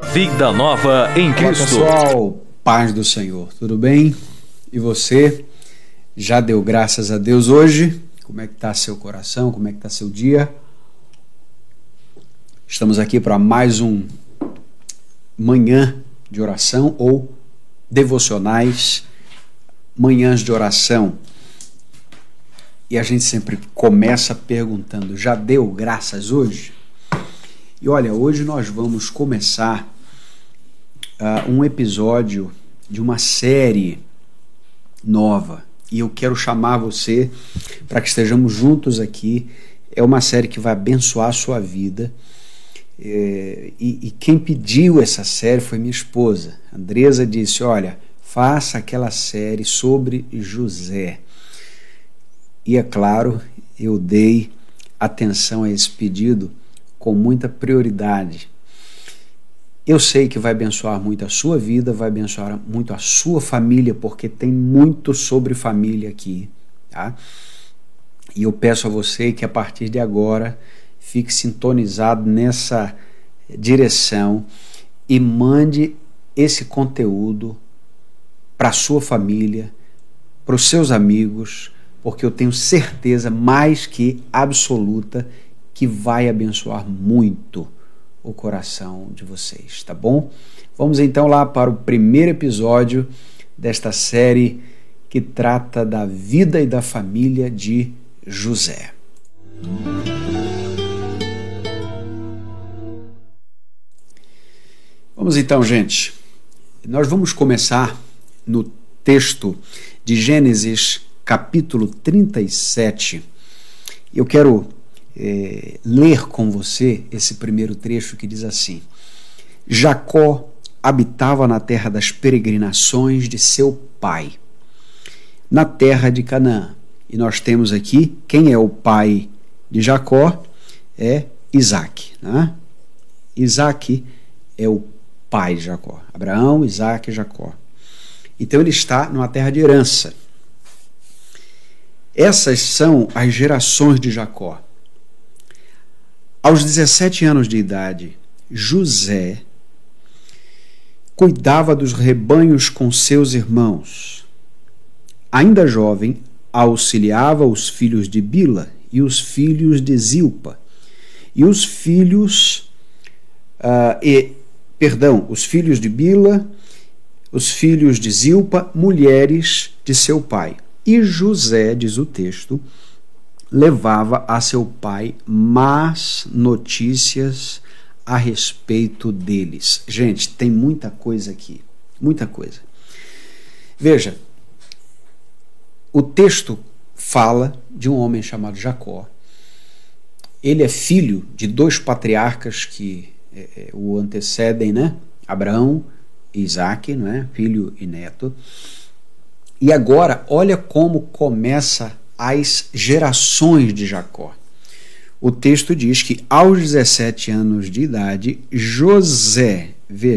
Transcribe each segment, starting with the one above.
Vida nova em Cristo. Olá, pessoal, paz do Senhor, tudo bem? E você? Já deu graças a Deus hoje? Como é que está seu coração? Como é que está seu dia? Estamos aqui para mais um manhã de oração ou devocionais, manhãs de oração. E a gente sempre começa perguntando, já deu graças hoje? E olha, hoje nós vamos começar um episódio de uma série nova. E eu quero chamar você para que estejamos juntos aqui. É uma série que vai abençoar a sua vida. E quem pediu essa série foi minha esposa. Andresa disse, olha, faça aquela série sobre José. E é claro, eu dei atenção a esse pedido com muita prioridade. Eu sei que vai abençoar muito a sua vida, vai abençoar muito a sua família, porque tem muito sobre família aqui, tá? E eu peço a você que a partir de agora fique sintonizado nessa direção e mande esse conteúdo para a sua família, para os seus amigos, porque eu tenho certeza mais que absoluta que vai abençoar muito o coração de vocês, tá bom? Vamos então lá para o primeiro episódio desta série que trata da vida e da família de José. Vamos então, gente. Nós vamos começar no texto de Gênesis, capítulo 37. Eu quero ler com você esse primeiro trecho que diz assim: Jacó habitava na terra das peregrinações de seu pai, na terra de Canaã. E nós temos aqui, quem é o pai de Jacó? É Isaac, né? Isaac é o pai de Jacó. Abraão, Isaac e Jacó. Então ele está numa terra de herança. Essas são as gerações de Jacó. Aos 17 anos de idade, José cuidava dos rebanhos com seus irmãos. Ainda jovem, auxiliava os filhos de Bila e os filhos de Zilpa, e os filhos de Bila, os filhos de Zilpa, mulheres de seu pai. E José, diz o texto, levava a seu pai más notícias a respeito deles. Gente, tem muita coisa aqui, muita coisa. Veja, o texto fala de um homem chamado Jacó. Ele é filho de dois patriarcas que o antecedem, né? Abraão e Isaac, né? Filho e neto. E agora, olha como começa as gerações de Jacó. O texto diz que aos 17 anos de idade, José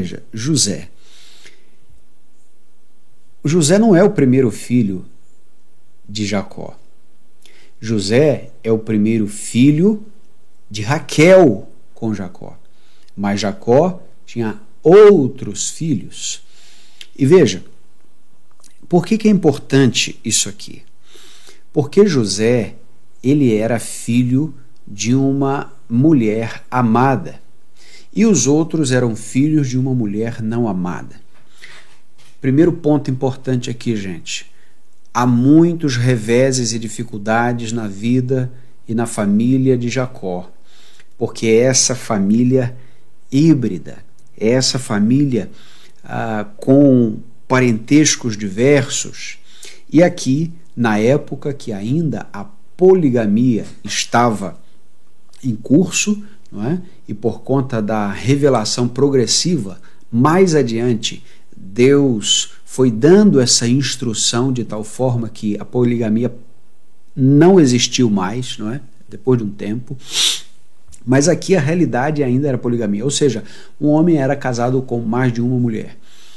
não é o primeiro filho de Jacó. José é o primeiro filho de Raquel com Jacó. Mas Jacó tinha outros filhos. E veja, por que é importante isso aqui? Porque José, ele era filho de uma mulher amada e os outros eram filhos de uma mulher não amada. Primeiro ponto importante aqui, gente. Há muitos reveses e dificuldades na vida e na família de Jacó, porque é essa família híbrida, é essa família com parentescos diversos. E aqui, na época que ainda a poligamia estava em curso, não é? E por conta da revelação progressiva, mais adiante, Deus foi dando essa instrução de tal forma que a poligamia não existiu mais, não é? Depois de um tempo. Mas aqui a realidade ainda era poligamia, ou seja, um homem era casado com mais de uma mulher.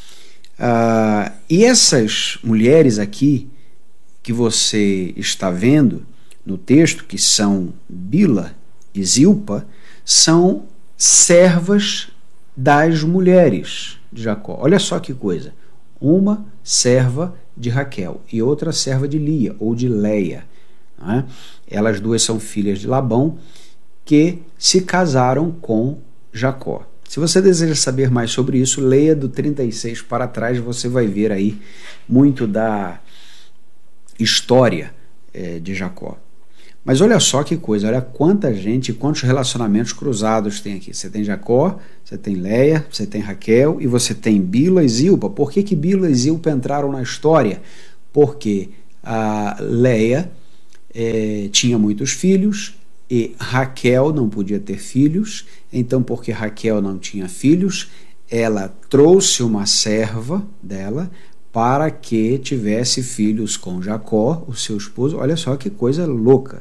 E essas mulheres aqui que você está vendo no texto, que são Bila e Zilpa, são servas das mulheres de Jacó. Olha só que coisa. Uma serva de Raquel e outra serva de Lia ou de Leia. Não é? Elas duas são filhas de Labão que se casaram com Jacó. Se você deseja saber mais sobre isso, leia do 36 para trás, você vai ver aí muito da história de Jacó. Mas olha só que coisa, olha quanta gente, quantos relacionamentos cruzados tem aqui. Você tem Jacó, você tem Leia, você tem Raquel e você tem Bila e Zilpa. Por que Bila e Zilpa entraram na história? Porque a Leia tinha muitos filhos e Raquel não podia ter filhos. Então, porque Raquel não tinha filhos, ela trouxe uma serva dela para que tivesse filhos com Jacó, o seu esposo. Olha só que coisa louca.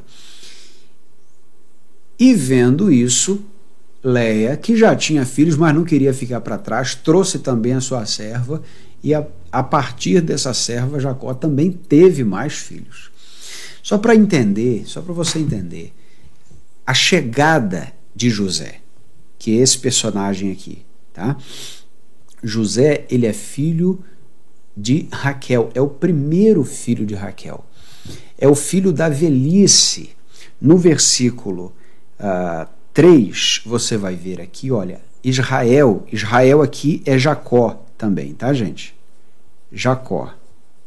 E vendo isso, Leia, que já tinha filhos, mas não queria ficar para trás, trouxe também a sua serva, e a partir dessa serva, Jacó também teve mais filhos. Só para entender, só para você entender, a chegada de José, que é esse personagem aqui, tá? José, ele é filho de Raquel, é o primeiro filho de Raquel, é o filho da velhice. No versículo 3, você vai ver aqui, olha, Israel aqui é Jacó também, tá, gente? Jacó.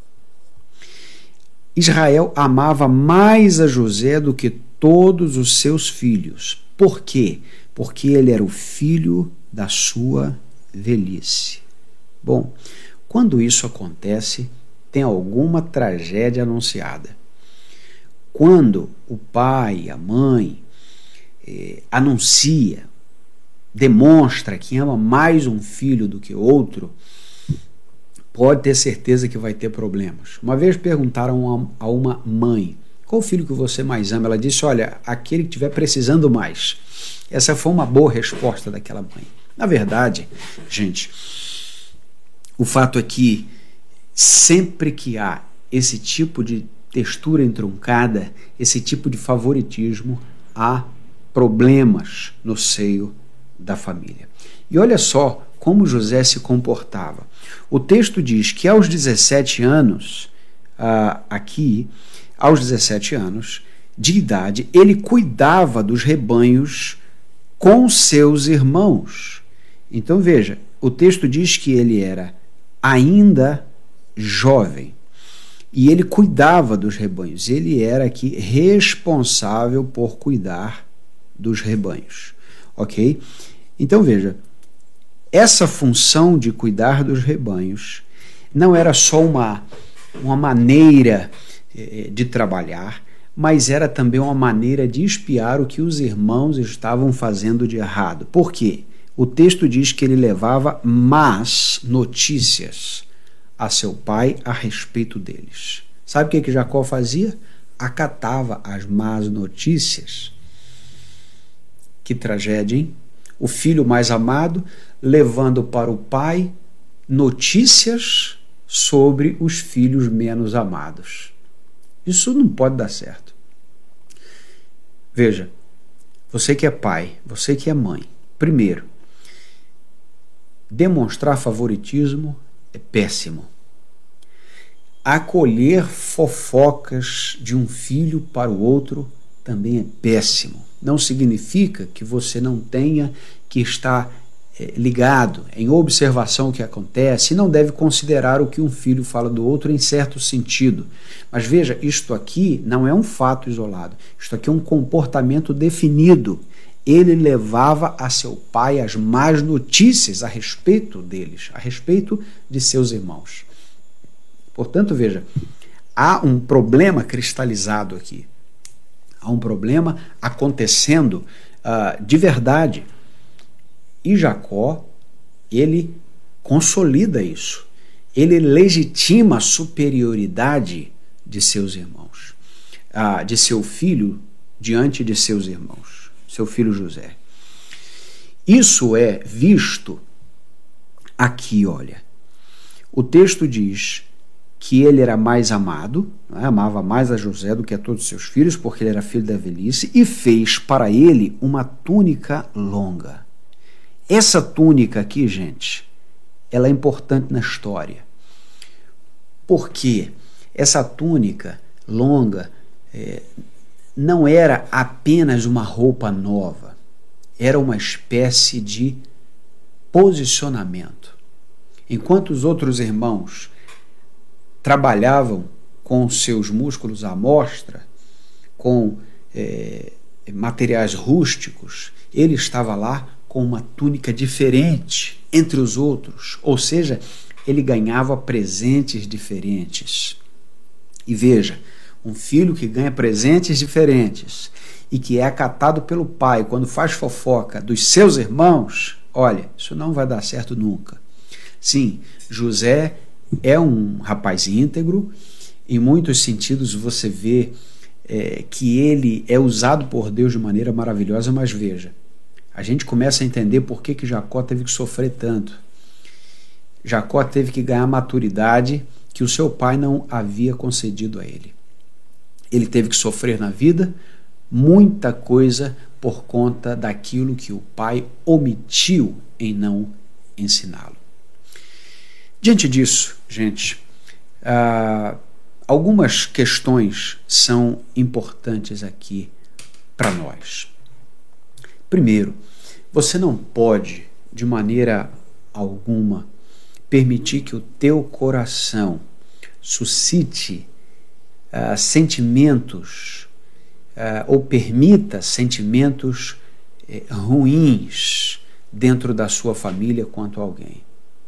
Israel amava mais a José do que todos os seus filhos. Por quê? Porque ele era o filho da sua velhice. Bom, quando isso acontece, tem alguma tragédia anunciada. Quando o pai, a mãe, anuncia, demonstra que ama mais um filho do que outro, pode ter certeza que vai ter problemas. Uma vez perguntaram a uma mãe, qual o filho que você mais ama? Ela disse, olha, aquele que estiver precisando mais. Essa foi uma boa resposta daquela mãe. Na verdade, gente, o fato é que sempre que há esse tipo de textura entroncada, esse tipo de favoritismo, há problemas no seio da família. E olha só como José se comportava. O texto diz que aos 17 anos, aos 17 anos de idade, ele cuidava dos rebanhos com seus irmãos. Então veja, o texto diz que ele era ainda jovem e ele cuidava dos rebanhos. Ele era aqui responsável por cuidar dos rebanhos, ok? Então veja, essa função de cuidar dos rebanhos não era só uma maneira de trabalhar, mas era também uma maneira de espiar o que os irmãos estavam fazendo de errado. Por quê? O texto diz que ele levava más notícias a seu pai a respeito deles. Sabe o que Jacó fazia? Acatava as más notícias. Que tragédia, hein? O filho mais amado levando para o pai notícias sobre os filhos menos amados. Isso não pode dar certo. Veja, você que é pai, você que é mãe, primeiro, demonstrar favoritismo é péssimo. Acolher fofocas de um filho para o outro também é péssimo. Não significa que você não tenha que estar ligado, em observação o que acontece, e não deve considerar o que um filho fala do outro em certo sentido. Mas veja, isto aqui não é um fato isolado, isto aqui é um comportamento definido. Ele levava a seu pai as más notícias a respeito deles, a respeito de seus irmãos. Portanto, veja, há um problema cristalizado aqui. Há um problema acontecendo de verdade. E Jacó, ele consolida isso. Ele legitima a superioridade de seus irmãos, de seu filho diante de seus irmãos, seu filho José. Isso é visto aqui, olha. O texto diz que ele era mais amado, amava mais a José do que a todos os seus filhos, porque ele era filho da velhice, e fez para ele uma túnica longa. Essa túnica aqui, gente, ela é importante na história. Por quê? Essa túnica longa não era apenas uma roupa nova, era uma espécie de posicionamento. Enquanto os outros irmãos trabalhavam com seus músculos à mostra, com materiais rústicos, ele estava lá com uma túnica diferente entre os outros, ou seja, ele ganhava presentes diferentes. E veja, um filho que ganha presentes diferentes e que é acatado pelo pai quando faz fofoca dos seus irmãos, olha, isso não vai dar certo nunca. Sim, José é um rapaz íntegro, em muitos sentidos você vê que ele é usado por Deus de maneira maravilhosa, mas veja, a gente começa a entender por que Jacó teve que sofrer tanto. Jacó teve que ganhar maturidade que o seu pai não havia concedido a ele. Ele teve que sofrer na vida muita coisa por conta daquilo que o pai omitiu em não ensiná-lo. Diante disso, gente, algumas questões são importantes aqui para nós. Primeiro, você não pode, de maneira alguma, permitir que o teu coração suscite sentimentos ou permita sentimentos ruins dentro da sua família quanto a alguém.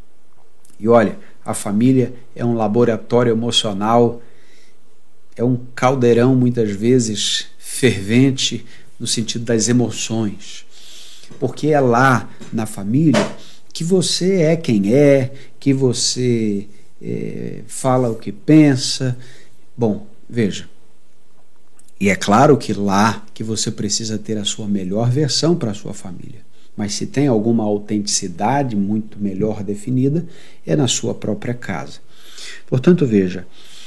E olha, a família é um laboratório emocional, é um caldeirão muitas vezes fervente no sentido das emoções, porque é lá na família que você é quem é, que você fala o que pensa. Bom, veja, e é claro que lá que você precisa ter a sua melhor versão para a sua família, mas se tem alguma autenticidade muito melhor definida, é na sua própria casa. Portanto, veja,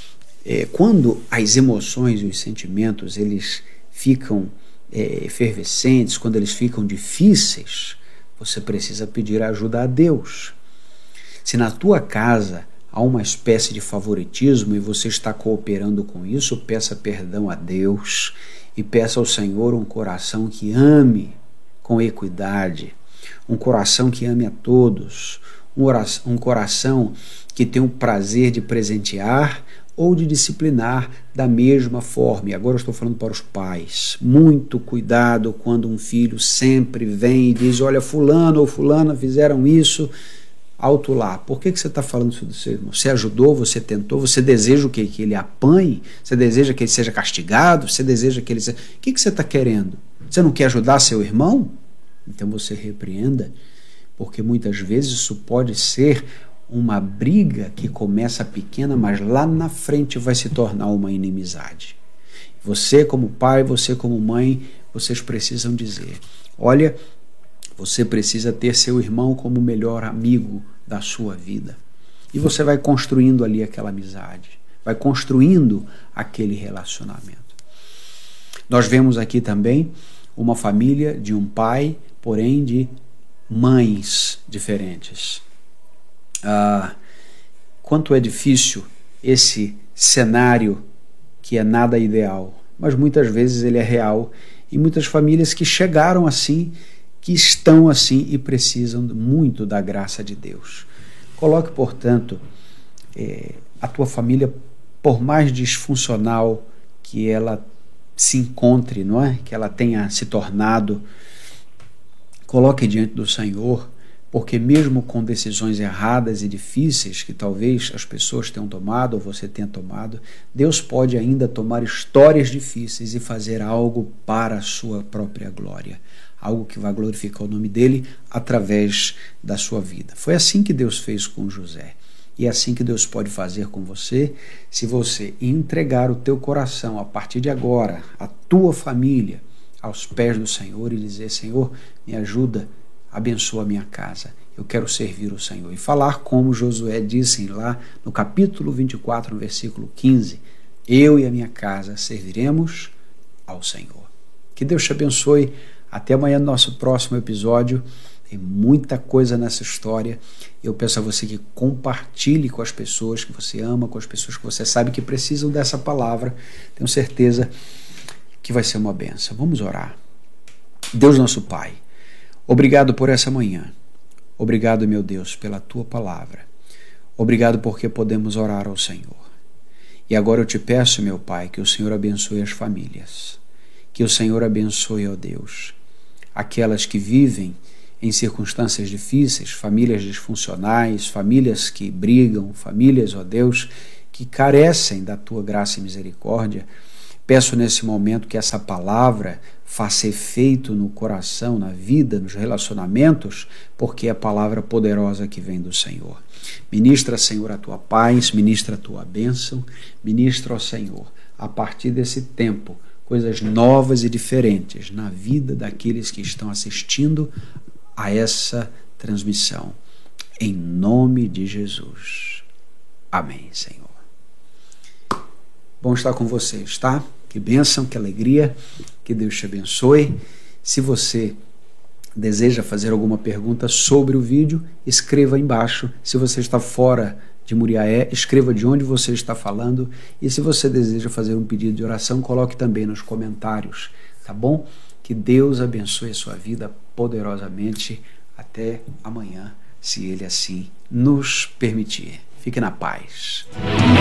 quando as emoções e os sentimentos eles ficam efervescentes, quando eles ficam difíceis, você precisa pedir ajuda a Deus. Se na tua casa há uma espécie de favoritismo e você está cooperando com isso, peça perdão a Deus e peça ao Senhor um coração que ame com equidade, um coração que ame a todos, um coração que tenha o prazer de presentear ou de disciplinar da mesma forma. E agora eu estou falando para os pais. Muito cuidado quando um filho sempre vem e diz, olha, fulano ou fulana fizeram isso, alto lá. Por que você está falando isso do seu irmão? Você ajudou, você tentou, você deseja o quê? Que ele apanhe? Você deseja que ele seja castigado? Você deseja que ele seja... O que você está querendo? Você não quer ajudar seu irmão? Então você repreenda, porque muitas vezes isso pode ser uma briga que começa pequena, mas lá na frente vai se tornar uma inimizade. Você como pai, você como mãe, vocês precisam dizer, olha, você precisa ter seu irmão como o melhor amigo da sua vida. E você vai construindo ali aquela amizade, vai construindo aquele relacionamento. Nós vemos aqui também uma família de um pai, porém de mães diferentes. Quanto é difícil esse cenário que é nada ideal, mas muitas vezes ele é real em muitas famílias que chegaram assim, que estão assim e precisam muito da graça de Deus. Coloque, portanto, a tua família, por mais disfuncional que ela se encontre, não é? Que ela tenha se tornado, coloque diante do Senhor, porque mesmo com decisões erradas e difíceis que talvez as pessoas tenham tomado ou você tenha tomado, Deus pode ainda tomar histórias difíceis e fazer algo para a sua própria glória, algo que vai glorificar o nome dele através da sua vida. Foi assim que Deus fez com José. E é assim que Deus pode fazer com você, se você entregar o teu coração a partir de agora, a tua família, aos pés do Senhor e dizer, Senhor, me ajuda, abençoa a minha casa, eu quero servir o Senhor. E falar como Josué disse lá no capítulo 24, no versículo 15, eu e a minha casa serviremos ao Senhor. Que Deus te abençoe, até amanhã no nosso próximo episódio Tem muita coisa nessa história. Eu peço a você que compartilhe com as pessoas que você ama, com as pessoas que você sabe que precisam dessa palavra. Tenho certeza que vai ser uma bênção. Vamos orar. Deus nosso Pai, obrigado por essa manhã. Obrigado, meu Deus, pela Tua palavra. Obrigado porque podemos orar ao Senhor. E agora eu te peço, meu Pai, que o Senhor abençoe as famílias. Que o Senhor abençoe, ó Deus, aquelas que vivem em circunstâncias difíceis, famílias disfuncionais, famílias que brigam, famílias, ó Deus, que carecem da Tua graça e misericórdia. Peço nesse momento que essa palavra faça efeito no coração, na vida, nos relacionamentos, porque é a palavra poderosa que vem do Senhor. Ministra, Senhor, a Tua paz, ministra a Tua bênção, ministra, ó Senhor, a partir desse tempo, coisas novas e diferentes na vida daqueles que estão assistindo a essa transmissão. Em nome de Jesus. Amém, Senhor. Bom estar com vocês, tá? Que bênção, que alegria, que Deus te abençoe. Se você deseja fazer alguma pergunta sobre o vídeo, escreva aí embaixo. Se você está fora de Muriaé, escreva de onde você está falando. E se você deseja fazer um pedido de oração, coloque também nos comentários, tá bom? Que Deus abençoe a sua vida poderosamente. Até amanhã, se Ele assim nos permitir. Fique na paz.